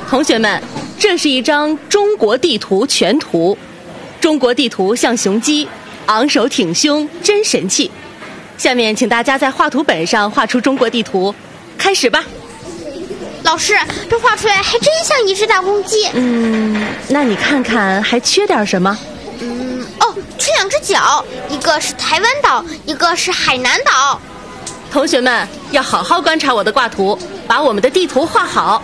同学们，这是一张中国地图全图。中国地图像雄鸡，昂首挺胸，真神气。下面请大家在画图本上画出中国地图，开始吧。 老师，这画出来还真像一只大公鸡。 那你看看还缺点什么？ 缺2只脚，一个是台湾岛，一个是海南岛。 同学们要好好观察我的挂图，把我们的地图画好。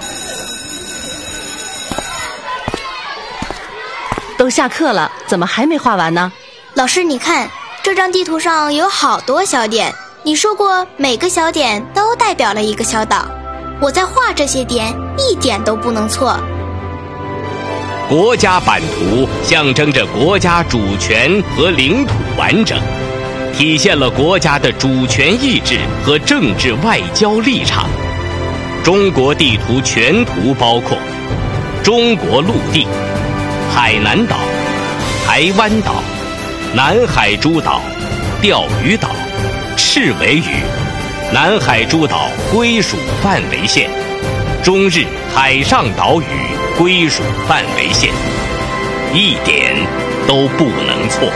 都下课了，怎么还没画完呢？ 老师，你看这张地图上有好多小点，你说过每个小点都代表了一个小岛，我在画这些点一点都不能错。 国家版图象征着国家主权和领土完整，体现了国家的主权意志和政治外交立场。中国地图全图包括中国陆地、海南岛、台湾岛、南海诸岛、钓鱼岛、赤尾屿、南海诸岛归属范围线、中日海上岛屿归属范围线，一点都不能错。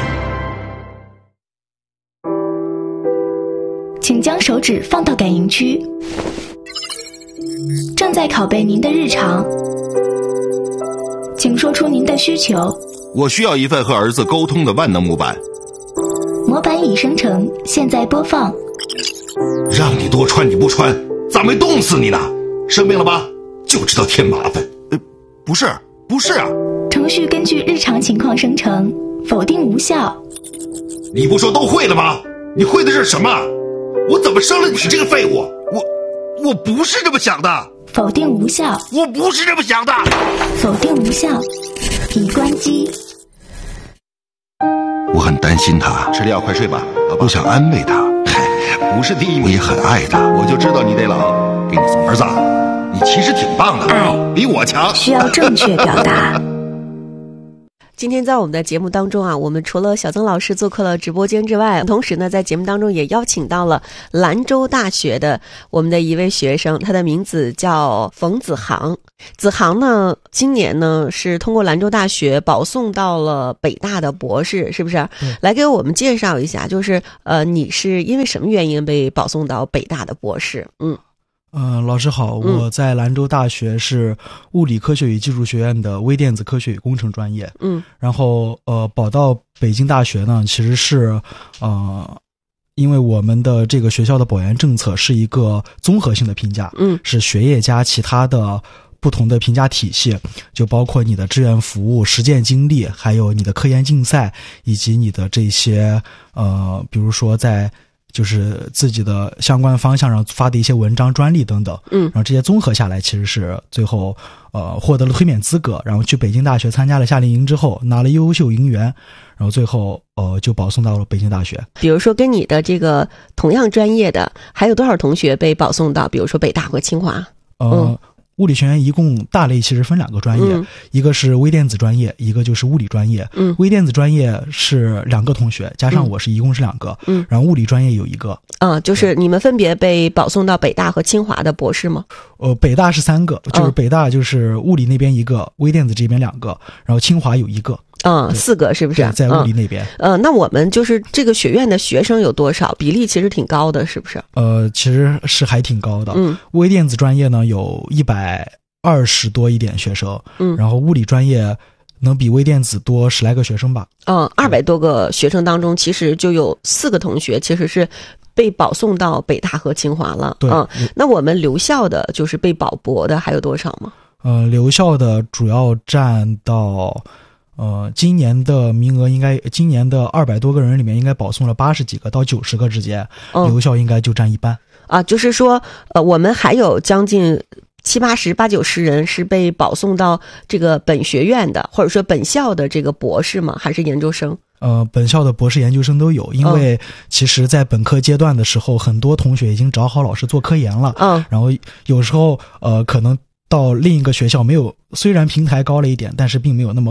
请将手指放到感应区，正在拷贝您的日常，请说出您的需求。 我需要一份和儿子沟通的万能模板。 模板已生成，现在播放。 让你多穿你不穿，咋没冻死你呢？生病了吧？就知道添麻烦。不是啊。 程序根据日常情况生成，否定无效。 你不说都会了吗？你会的是什么？我怎么生了你这个废物？我不是这么想的。 否定无效。 我不是这么想的。 否定无效。已关机。 我很担心他，吃了药快睡吧，不想安慰他。不是第一，我也很爱他，我就知道你得冷。给你送儿子，你其实挺棒的， 爱比我强。 需要正确表达。 今天在我们的节目当中啊，我们除了小曾老师做客了直播间之外，同时呢，在节目当中也邀请到了兰州大学的我们的一位学生，他的名字叫冯子航。子航呢，今年呢是通过兰州大学保送到了北大的博士，是不是？来给我们介绍一下，就是你是因为什么原因被保送到北大的博士？ 老师好，我在兰州大学是物理科学与技术学院的微电子科学与工程专业。然后保到北京大学呢，其实是因为我们的这个学校的保研政策是一个综合性的评价，是学业加其他的不同的评价体系，就包括你的志愿服务、实践经历，还有你的科研竞赛，以及你的这些比如说在就是自己的相关方向上发的一些文章、专利等等，然后这些综合下来，其实是最后获得了推免资格，然后去北京大学参加了夏令营之后，拿了优秀营员，然后最后就保送到了北京大学。 比如说跟你的这个同样专业的，还有多少同学被保送到，比如说北大和清华？ 物理学院一共大类其实分2个专业，一个是微电子专业，一个就是物理专业。微电子专业是2个同学，加上我是一共是2个。然后物理专业有1个。 就是你们分别被保送到北大和清华的博士吗？ 北大是3个，就是北大就是物理那边1个，微电子这边2个，然后清华有1个。 4个是不是？ 在物理那边。 那我们就是这个学院的学生有多少？比例其实挺高的，是不是？ 其实是还挺高的。微电子专业呢有120多一点学生，然后物理专业能比微电子多10来个学生吧。 200多个学生当中，其实就有4个同学其实是被保送到北大和清华了。 对。 那我们留校的，就是被保博的还有多少吗？ 留校的主要占到。今年的名额今年的200多个人里面应该保送了80几个到90个之间，留校应该就占一半。 就是说我们还有将近70、80、90人是被保送到这个本学院的，或者说本校的这个博士吗？还是研究生？ 本校的博士研究生都有，因为其实在本科阶段的时候，很多同学已经找好老师做科研了。然后有时候可能到另一个学校没有，虽然平台高了一点，但是并没有那么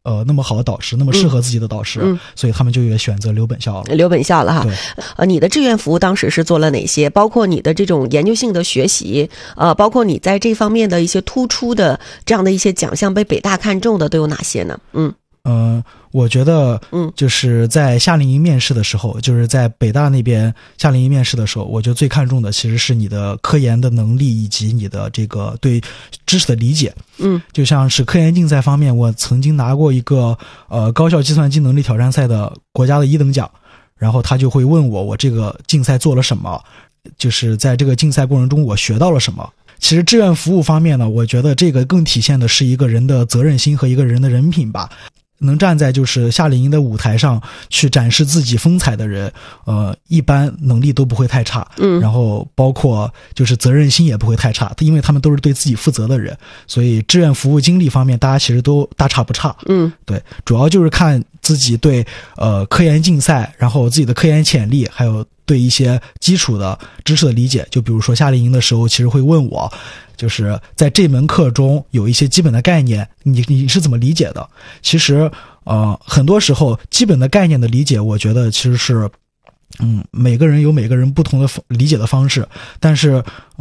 那么好的导师，那么适合自己的导师，所以他们就也选择留本校了。 留本校了哈。 对， 你的志愿服务当时是做了哪些？包括你的这种研究性的学习，包括你在这方面的一些突出的这样的一些奖项被北大看中的都有哪些呢？ 我觉得，就是在夏令营面试的时候，就是在北大那边夏令营面试的时候，我觉得最看重的其实是你的科研的能力以及你的这个对知识的理解。就像是科研竞赛方面，我曾经拿过一个高校计算机能力挑战赛的国家的1等奖，然后他就会问我这个竞赛做了什么，就是在这个竞赛过程中我学到了什么。其实志愿服务方面呢，我觉得这个更体现的是一个人的责任心和一个人的人品吧。能站在就是夏令营的舞台上去展示自己风采的人，一般能力都不会太差，然后包括就是责任心也不会太差，因为他们都是对自己负责的人，所以志愿服务经历方面大家其实都大差不差。对，主要就是看自己对科研竞赛，然后自己的科研潜力，还有对一些基础的知识的理解。就比如说夏令营的时候，其实会问我，就是在这门课中有一些基本的概念，你是怎么理解的？其实很多时候基本的概念的理解，我觉得其实是每个人有每个人不同的理解的方式，但是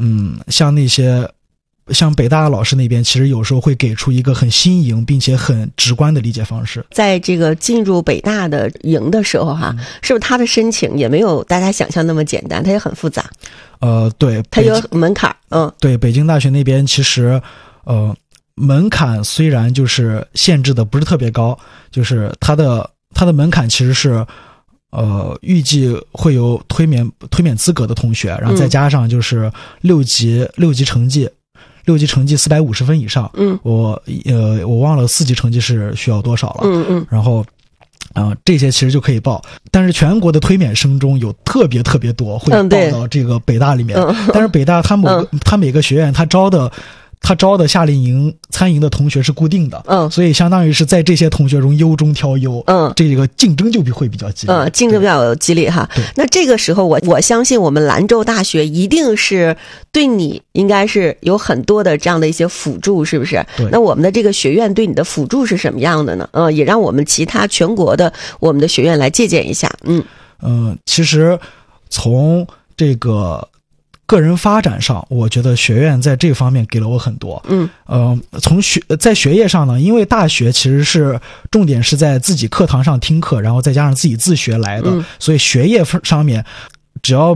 像北大老师那边，其实有时候会给出一个很新颖并且很直观的理解方式。 在这个进入北大的营的时候是不是他的申请也没有大家想象那么简单，它也很复杂？ 对， 它有门槛。 对，北京大学那边其实门槛虽然就是限制的不是特别高，就是它的门槛其实是预计会有推免资格的同学，然后再加上就是六级成绩450分以上。我忘了4级成绩是需要多少了。然后这些其实就可以报，但是全国的推免生中有特别特别多会报到这个北大里面。但是北大它每个学院它招的夏令营参营的同学是固定的，所以相当于是在这些同学中优中挑优，这个竞争就会比较激烈， 竞争比较激烈哈。那这个时候我相信我们兰州大学一定是对你应该是有很多的这样的一些辅助，是不是？那我们的这个学院对你的辅助是什么样的呢？也让我们其他全国的我们的学院来借鉴一下。 其实从这个个人发展上，我觉得学院在这方面给了我很多。在学业上呢，因为大学其实是重点是在自己课堂上听课，然后再加上自己自学来的，所以学业上面只要